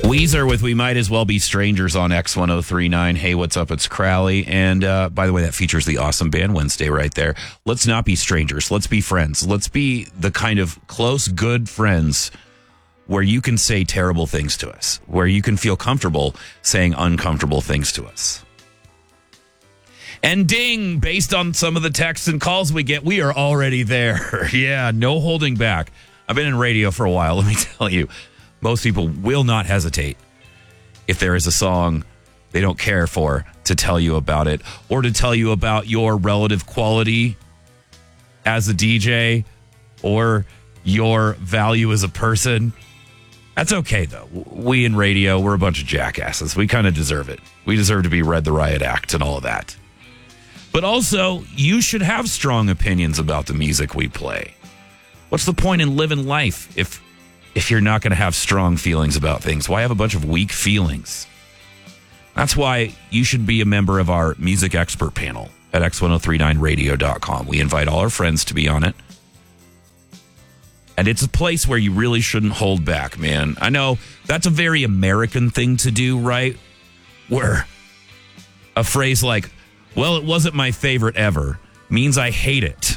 Weezer with We Might As Well Be Strangers on X1039. Hey, what's up? It's Crowley. And by the way, that features the awesome band Wednesday right there. Let's not be strangers. Let's be friends. Let's be the kind of close, good friends where you can say terrible things to us, where you can feel comfortable saying uncomfortable things to us. And ding, based on some of the texts and calls we get, we are already there. Yeah, no holding back. I've been in radio for a while. Let me tell you. Most people will not hesitate if there is a song they don't care for to tell you about it or to tell you about your relative quality as a DJ or your value as a person. That's okay, though. We in radio, we're a bunch of jackasses. We kind of deserve it. We deserve to be read the riot act and all of that. But also, you should have strong opinions about the music we play. What's the point in living life if you're not going to have strong feelings about things? Why have a bunch of weak feelings? That's why you should be a member of our music expert panel at x1039radio.com. We invite all our friends to be on it. And it's a place where you really shouldn't hold back, man. I know that's a very American thing to do, right? Where a phrase like, well, it wasn't my favorite ever, means I hate it.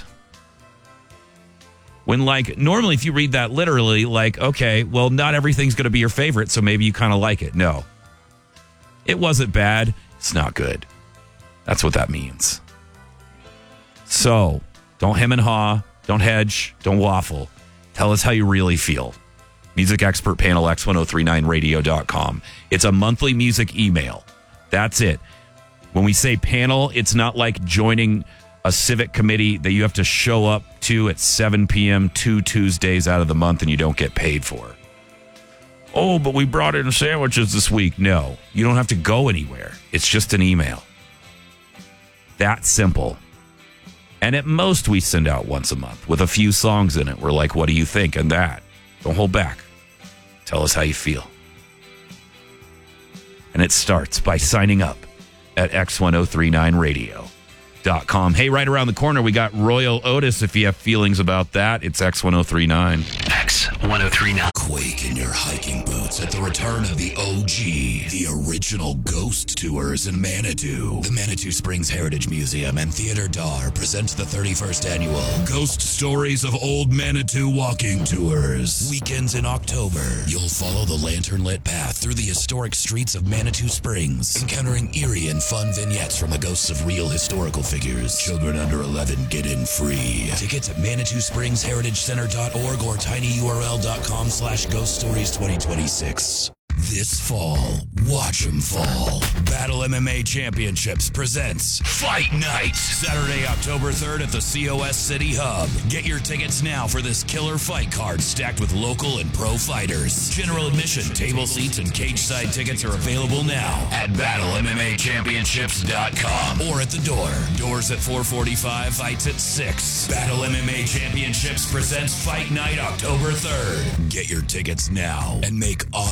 When, like, normally if you read that literally, like, okay, well, not everything's going to be your favorite, so maybe you kind of like it. No. It wasn't bad. It's not good. That's what that means. So, don't hem and haw. Don't hedge. Don't waffle. Tell us how you really feel. Music expert panel, x1039radio.com. It's a monthly music email. That's it. When we say panel, it's not like joining a civic committee that you have to show up to at 7 p.m. 2 Tuesdays out of the month and you don't get paid for. Oh, but we brought in sandwiches this week. No, you don't have to go anywhere. It's just an email. That simple. And at most, we send out once a month with a few songs in it. We're like, what do you think? And that. Don't hold back. Tell us how you feel. And it starts by signing up at X1039Radio.com. Hey, right around the corner, we got Royal Otis. If you have feelings about that, it's X1039. X1039. Quake in your hiking boots at the return of the OG, the original Ghost Tours in Manitou. The Manitou Springs Heritage Museum and Theater Dar presents the 31st annual Ghost Stories of Old Manitou Walking Tours. Weekends in October, you'll follow the lantern-lit path through the historic streets of Manitou Springs, encountering eerie and fun vignettes from the ghosts of real historical figures. Children under 11 get in free. Tickets at ManitouSpringsHeritageCenter.org or tinyurl.com/Ghost Stories 2026. This fall, watch 'em fall. Battle MMA Championships presents Fight Night, Saturday, October 3rd at the COS City Hub. Get your tickets now for this killer fight card stacked with local and pro fighters. General admission, table seats, and cage-side tickets are available now at BattleMMAChampionships.com or at the door. Doors at 4:45, fights at 6. Battle MMA Championships presents Fight Night, October 3rd. Get your tickets now and make